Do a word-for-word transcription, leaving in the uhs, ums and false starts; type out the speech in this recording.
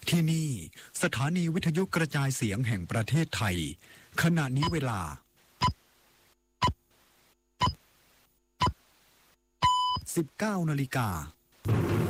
ที่นี่สถานีวิทยุกระจายเสียงแห่งประเทศไทยขณะนี้เวลาสิบเก้านาฬิกา